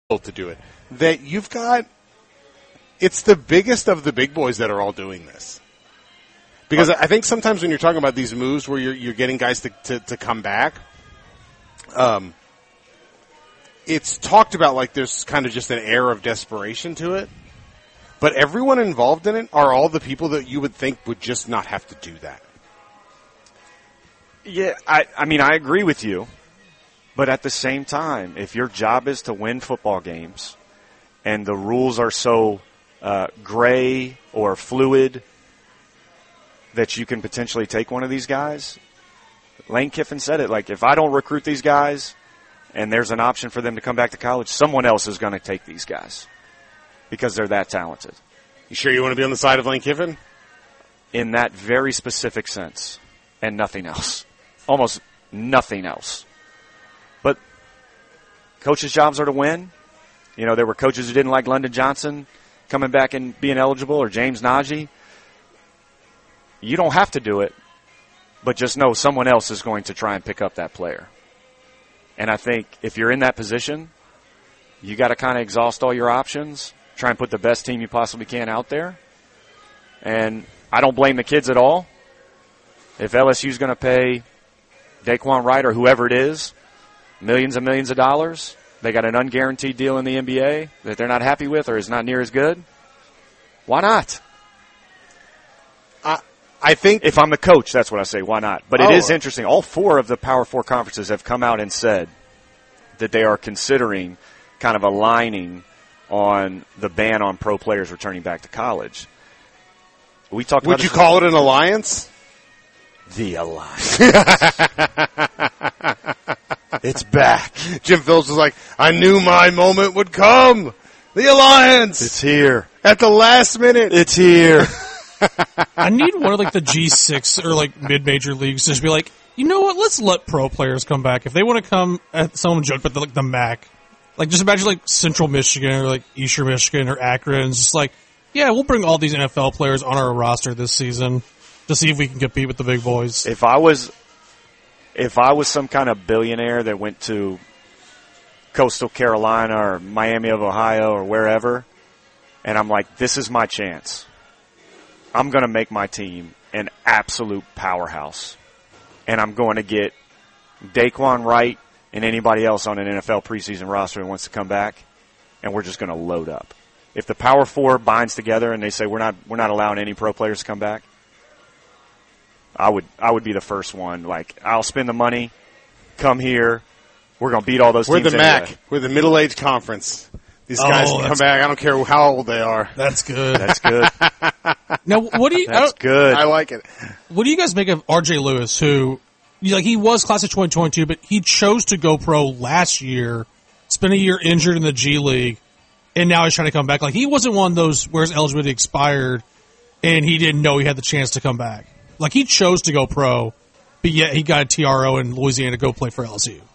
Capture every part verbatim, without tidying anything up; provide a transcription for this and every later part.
to do it. That you've got, it's the biggest of the big boys that are all doing this. Because I think sometimes when you're talking about these moves where you're, you're getting guys to, to, to come back, um, it's talked about like there's kind of just an air of desperation to it. But everyone involved in it are all the people that you would think would just not have to do that. Yeah, I, I mean, I agree with you. But at the same time, if your job is to win football games and the rules are so uh, gray or fluid that you can potentially take one of these guys, Lane Kiffin said it, like, if I don't recruit these guys and there's an option for them to come back to college, someone else is going to take these guys because they're that talented. You sure you want to be on the side of Lane Kiffin? In that very specific sense, and nothing else. Almost nothing else. But coaches' jobs are to win. You know, there were coaches who didn't like London Johnson coming back and being eligible, or James Najee. You don't have to do it, but just know someone else is going to try and pick up that player. And I think if you're in that position, you got to kind of exhaust all your options, try and put the best team you possibly can out there. And I don't blame the kids at all. If L S U's going to pay Daquan Wright or whoever it is millions and millions of dollars, they got an unguaranteed deal in the N B A that they're not happy with or is not near as good, why not? I I think if I'm the coach, that's what I say, why not? But it oh. is interesting. All four of the Power Four conferences have come out and said that they are considering kind of aligning on the ban on pro players returning back to college. We talked Would about you call it an alliance? The alliance. It's back. Jim Phillips was like, I knew my moment would come. The alliance. It's here. At the last minute. It's here. I need one of like the G six or like mid-major leagues to just be like, you know what? Let's let pro players come back if they want to come. At, someone joked about the, like the M A C, like just imagine like Central Michigan or like Eastern Michigan or Akron. It's just like, yeah, we'll bring all these N F L players on our roster this season to see if we can compete with the big boys. If I was, if I was some kind of billionaire that went to Coastal Carolina or Miami of Ohio or wherever, and I'm like, this is my chance. I'm going to make my team an absolute powerhouse. And I'm going to get Daquan Wright and anybody else on an N F L preseason roster who wants to come back, and we're just going to load up. If the Power Four binds together and they say we're not we're not allowing any pro players to come back, I would I would be the first one. Like, I'll spend the money, come here, we're going to beat all those we're teams the anyway. M A C. We're the middle-aged conference. These guys oh, can come back. I don't care how old they are. That's good. That's good. Now, what do you? That's good. I like it. What do you guys make of R J Lewis, who, like, he was class of twenty twenty-two, but he chose to go pro last year, spent a year injured in the G League, and now he's trying to come back. Like, he wasn't one of those where his eligibility expired, and he didn't know he had the chance to come back. Like, he chose to go pro, but yet he got a T R O in Louisiana to go play for L S U.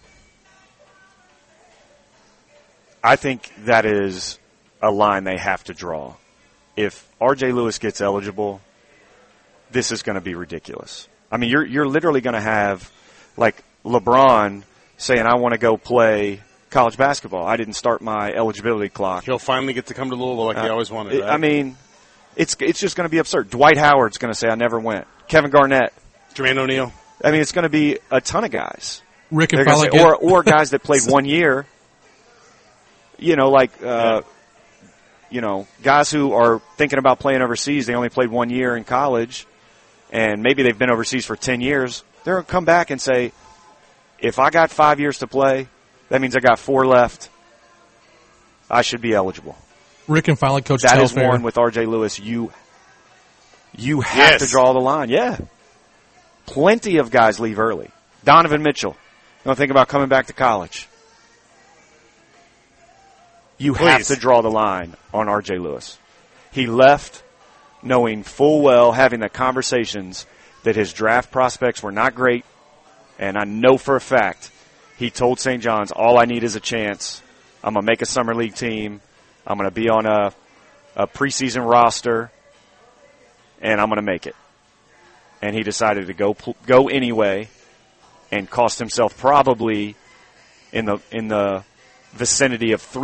I think that is a line they have to draw. If R J Lewis gets eligible, this is going to be ridiculous. I mean, you're you're literally going to have, like, LeBron saying, I want to go play college basketball. I didn't start my eligibility clock. He'll finally get to come to Louisville like uh, he always wanted, right? I mean, it's it's just going to be absurd. Dwight Howard's going to say, I never went. Kevin Garnett. Jermaine O'Neal. I mean, it's going to be a ton of guys. Rick and say, or, or guys that played one year. You know, like, uh, yeah. you know, guys who are thinking about playing overseas, they only played one year in college, and maybe they've been overseas for ten years. They're going to come back and say, if I got five years to play, that means I got four left. I should be eligible. Rick and finally Coach That Telfair. is one with R J Lewis. You, you have yes. to draw the line. Yeah. Plenty of guys leave early. Donovan Mitchell, don't think about coming back to college. You Please. have to draw the line on R J Lewis. He left knowing full well, having the conversations, that his draft prospects were not great, and I know for a fact he told Saint John's, all I need is a chance. I'm going to make a summer league team. I'm going to be on a, a preseason roster, and I'm going to make it. And he decided to go go anyway and cost himself probably in the in the vicinity of three